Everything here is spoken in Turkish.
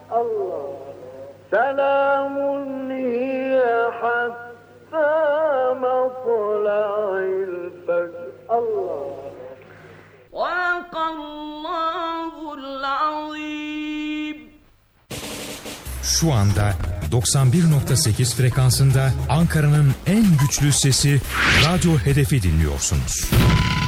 Allah. Selamun hiye hatta matla'il fecr. Allah. Vakallahul azim. Şu anda 91.8 frekansında Ankara'nın en güçlü sesi Radyo Hedef'i dinliyorsunuz.